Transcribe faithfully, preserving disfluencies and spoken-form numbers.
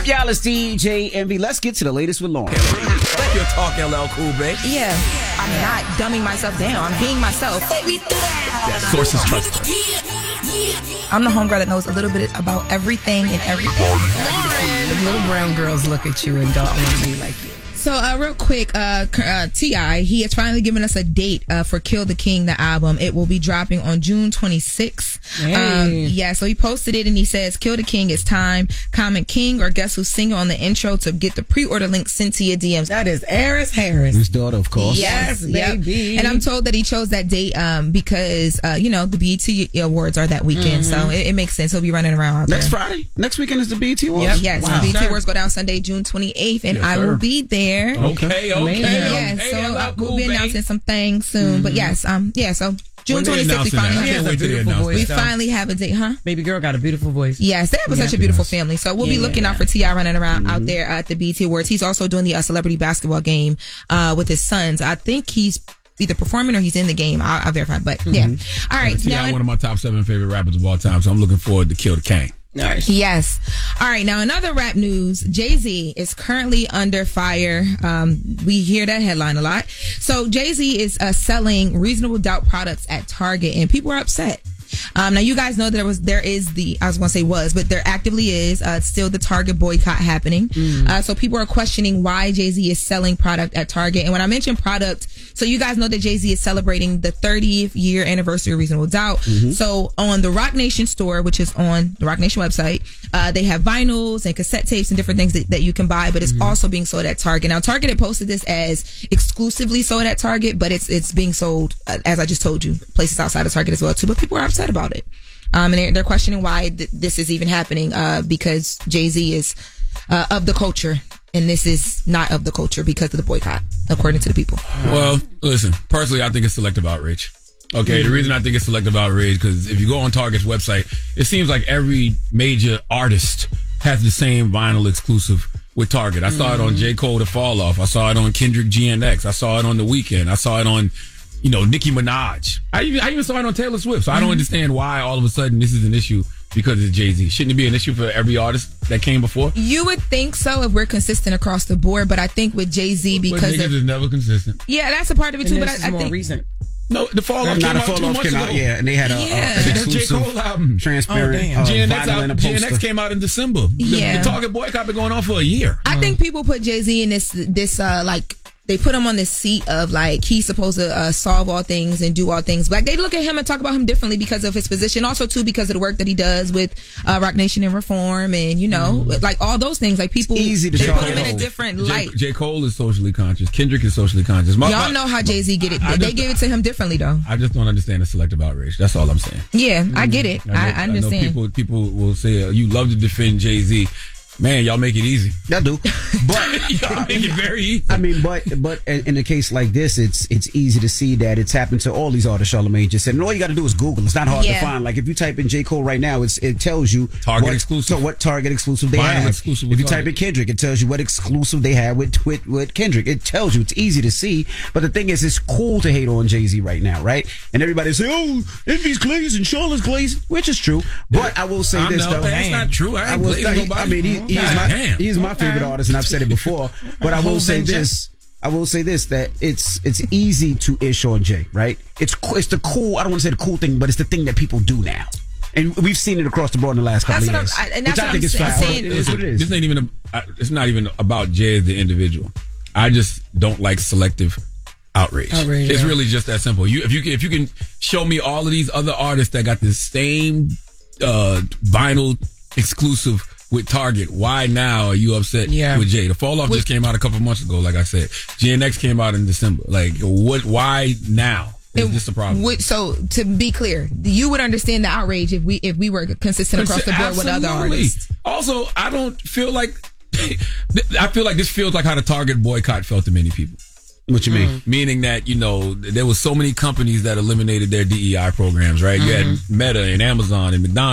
up, y'all? It's D J Envy. Let's get to the latest with Lauren. Let your talk, L L Cool, babe. Yeah, I'm not dumbing myself down. I'm being myself. That source is trusted. I'm the homegirl that knows a little bit about everything and everything. The little brown girls look at you and don't want to be like you. So, uh, real quick, uh, uh, T I he has finally given us a date uh, for Kill the King, the album. It will be dropping on June twenty-sixth. Hey. Um, yeah, so he posted it and he says, Kill the King, it's time. Comment King or Guess Who's Singing on the intro to get the pre-order link sent to your D Ms. That is Eris Harris. His daughter, of course. Yes, Yes, yep. baby. And I'm told that he chose that date um, because, uh, you know, the B E T Awards are that weekend. Mm-hmm. So it, it makes sense. He'll be running around out Next there. Friday? Next weekend is the B E T Awards? Yep. Yes, Wow. the B E T Sure. Awards go down Sunday, June twenty-eighth, and Yes, I sir. will be there. Okay, okay. Amazing. Yeah, okay, so L L uh, Cool, we'll be announcing babe. some things soon. But yes, um, yeah, so June When they twenty-sixth, we announcing finally that? I have can't a, wait till they beautiful announce voice. we that. though. finally have a date, huh? Baby girl got a beautiful voice. Yes, they have Yeah. such a beautiful family. So we'll be Yeah. looking out for T I running around out there at the B E T Awards. He's also doing the uh, celebrity basketball game uh, with his sons. I think he's either performing or he's in the game. I'll, I'll verify. But yeah. All right. T I now- one of my top seven favorite rappers of all time, so I'm looking forward to Kill the King. Nice. Yes. All right. Now, another rap news. Jay-Z is currently under fire. Um, we hear that headline a lot. So Jay-Z is uh, selling Reasonable Doubt products at Target, and people are upset. Um, now, you guys know that there was, there is the, I was going to say was, but there actively is uh, still the Target boycott happening. Mm. Uh, so people are questioning why Jay-Z is selling product at Target. And when I mention product, so you guys know that Jay-Z is celebrating the thirtieth year anniversary of Reasonable Doubt. Mm-hmm. So on the Rock Nation store, which is on the Rock Nation website, uh, they have vinyls and cassette tapes and different things that, that you can buy, but it's Mm-hmm. also being sold at Target. Now, Target had posted this as exclusively sold at Target, but it's it's being sold, uh, as I just told you, places outside of Target as well too. But people are upset about it. Um, and they're, they're questioning why th- this is even happening, uh, because Jay-Z is uh, of the culture, and this is not of the culture because of the boycott, according to the people. Well, listen, personally, I think it's selective outrage. Okay, the reason I think it's selective outrage, because if you go on Target's website, it seems like every major artist has the same vinyl exclusive with Target. I saw it on J. Cole, The Fall Off. I saw it on Kendrick G N X. I saw it on The Weeknd. I saw it on, you know, Nicki Minaj. I even, I even saw it on Taylor Swift. So I don't understand why all of a sudden this is an issue because it's Jay-Z. Shouldn't it be an issue for every artist that came before? You would think so if we're consistent across the board, but I think with Jay-Z, But because niggas of, is never consistent. yeah, that's a part of it too. And But this I, is I more think recent. No, The Fall Off Not came a out two fall off months came ago. out, yeah, and they had a, Yeah. a, That's an the J. exclusive, Cole album. transparent Oh, damn. uh, G N X, vinyl and a album, G N X poster. came out in December. The- Yeah. The, Target boycott been going on for a year. I think people put Jay-Z in this this uh like they put him on this seat of like he's supposed to uh, solve all things and do all things. Like they look at him and talk about him differently because of his position, also too because of the work that he does with uh, Rock Nation and Reform, and you know, like all those things. Like people, It's easy to they show put him in a Cole. different J, light. J. Cole is socially conscious. Kendrick is socially conscious. My- Y'all my- know how Jay-Z get it. I They just- gave it to him differently though. I just don't understand the selective outrage. That's all I'm saying. Yeah, I get it. know- I, I understand. know people people will say uh, you love to defend Jay-Z. Man, y'all make it easy. Y'all do. But Y'all make it very easy. I mean, but but in, in a case like this, it's it's easy to see that it's happened to all these artists. Charlamagne just said, and all you got to do is Google. It's not hard Yeah. to find. Like if you type in J. Cole right now, it's it tells you Target what, exclusive. So what Target exclusive they Vinyl have. exclusive If with you type Target. in Kendrick, it tells you what exclusive they have with with with Kendrick. It tells you. It's easy to see. But the thing is, it's cool to hate on Jay-Z right now, right? And everybody say, oh, Envy's glazing, Charlotte's glazing, which is true. But I will say I'm this no, though. that's not true. I I ain't will blaming say, nobody. I mean, he, he is God my damn. he is my favorite artist, and I've said it before. But I will Whole say vengeance. this. I will say this, that it's it's easy to ish on Jay, right? It's co- it's the cool. I don't want to say the cool thing, but it's the thing that people do now, and we've seen it across the board in the last couple That's of what years. I'm- I- and that's which what I think I'm is sa- fine. saying. It is what it is. This ain't even. A, it's not even about Jay as the individual. I just don't like selective outrage. Outrage, it's yeah. really just that simple. You if you can, if you can show me all of these other artists that got the same uh, vinyl exclusive with Target, why now are you upset Yeah. with Jay? The Fall Off just came out a couple months ago, like I said. G N X came out in December. Like what? Why now? Is this the problem? Would, so to be clear, you would understand the outrage if we if we were consistent across the board with other Absolutely. artists. Also, I don't feel like I feel like this feels like how the Target boycott felt to many people. What you mean? Meaning that, you know, there was so many companies that eliminated their D E I programs, right? You had Meta and Amazon and McDonald's.